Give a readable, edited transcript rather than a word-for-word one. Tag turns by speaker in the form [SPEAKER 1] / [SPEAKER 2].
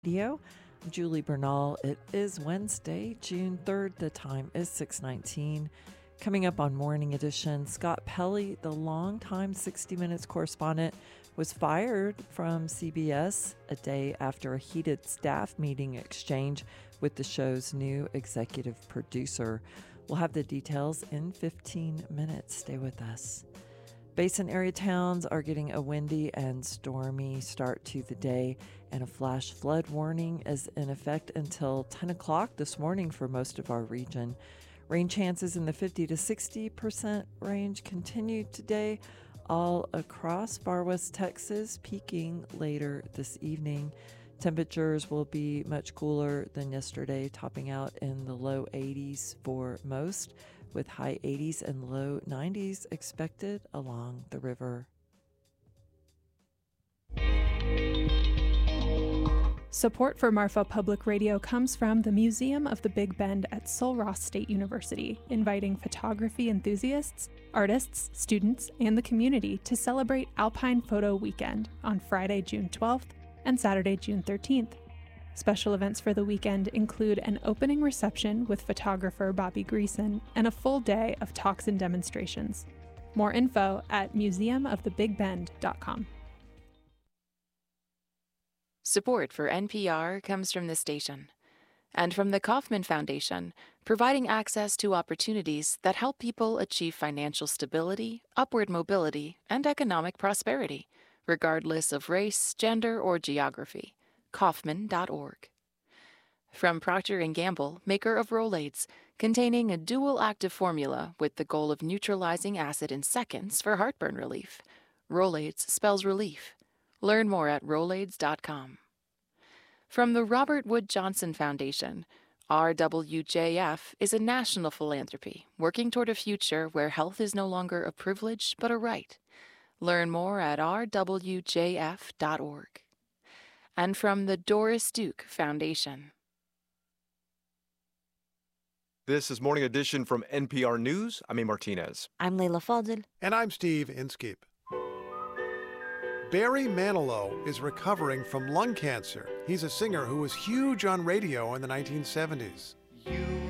[SPEAKER 1] Radio. I'm Julie Bernal. It is Wednesday, June 3rd. The time is 6:19. Coming up on Morning Edition, Scott Pelley, the longtime 60 Minutes correspondent, was fired from CBS a day after a heated staff meeting exchange with the show's new executive producer. We'll have the details in 15 minutes. Stay with us. Basin area towns are getting a windy and stormy start to the day, and a flash flood warning is in effect until 10 o'clock this morning for most of our region. Rain chances in the 50 to 60% range continue today all across far west Texas, peaking later this evening. Temperatures will be much cooler than yesterday, topping out in the low 80s for most, with high 80s and low 90s expected along the river.
[SPEAKER 2] Support for Marfa Public Radio comes from the Museum of the Big Bend at Sul Ross State University, inviting photography enthusiasts, artists, students, and the community to celebrate Alpine Photo Weekend on Friday, June 12th and Saturday, June 13th. Special events for the weekend include an opening reception with photographer Bobby Greason and a full day of talks and demonstrations. More info at museumofthebigbend.com.
[SPEAKER 3] Support for NPR comes from the station and from the Kauffman Foundation, providing access to opportunities that help people achieve financial stability, upward mobility, and economic prosperity, regardless of race, gender, or geography. Kauffman.org. From Procter & Gamble, maker of Rolaids, containing a dual active formula with the goal of neutralizing acid in seconds for heartburn relief. Rolaids spells relief. Learn more at Rolaids.com. From the Robert Wood Johnson Foundation, RWJF is a national philanthropy working toward a future where health is no longer a privilege but a right. Learn more at rwjf.org. And from the Doris Duke Foundation.
[SPEAKER 4] This is Morning Edition from NPR News. I'm A. Martinez.
[SPEAKER 5] I'm Leila Fadel.
[SPEAKER 6] And I'm Steve Inskeep. Barry Manilow is recovering from lung cancer. He's a singer who was huge on radio in the 1970s.
[SPEAKER 7] You